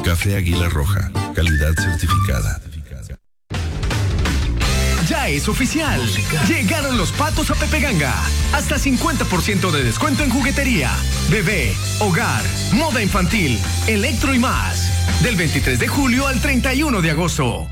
Café Águila Roja, calidad certificada. Ya es oficial. Llegaron los patos a Pepe Ganga. Hasta 50% de descuento en juguetería, bebé, hogar, moda infantil, electro y más. Del 23 de julio al 31 de agosto.